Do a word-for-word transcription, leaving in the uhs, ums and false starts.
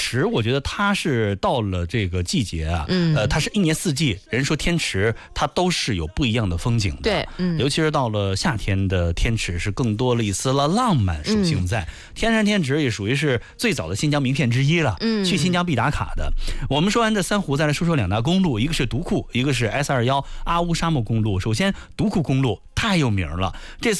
池，我觉得它是到了这个季节啊，嗯，呃，它是一年四季，人说天池它都是有不一样的风景的， 对，嗯， 尤其是到了夏天的天池是更多了一丝了浪漫属性在。嗯、天山天池也属于是最早的新疆名片之一了，嗯，去新疆必打卡的。我们说完这三湖，再来说说两大公路，一个是独库，一个是 S 二十一 阿乌沙漠公路。首先，独库公路太有名了，这次